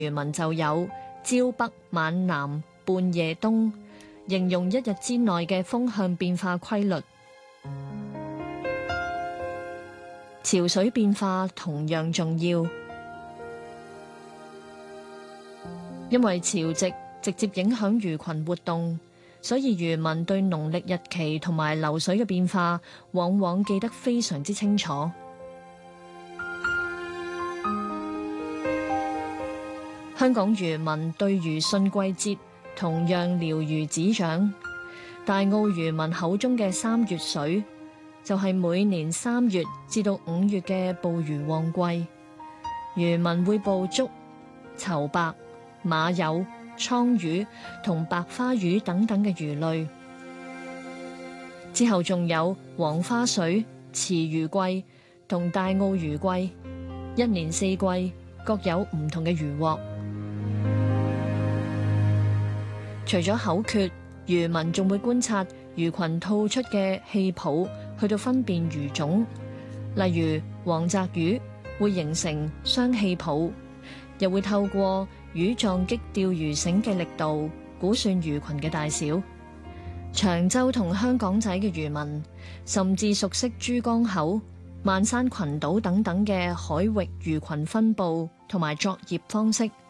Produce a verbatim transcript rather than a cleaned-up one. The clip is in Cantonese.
漁民就有朝北晚南半夜東，形容一日之內嘅風向變化規律。潮水變化同樣重要，因為潮汐直接影響魚群活動，所以漁民對農曆日期同埋流水嘅變化往往記得非常之清楚。香港漁民對魚汛季節同樣了如指掌。大澳漁民口中嘅三月水，就係每年三月至到五月嘅捕魚旺季。漁民會捕捉籌白、馬友、倉魚同白花魚等等嘅魚類。之後仲有黃花水、池魚季同大澳魚季，一年四季各有唔同嘅魚獲。除咗口訣，漁民仲會觀察魚群吐出嘅氣泡，去到分辨魚種。例如黃鯽魚會形成雙氣泡，又會透過魚撞擊釣魚繩嘅力度估算魚群嘅大小。長洲同香港仔嘅漁民甚至熟悉珠江口、萬山群島等等嘅海域魚群分佈同埋作業方式。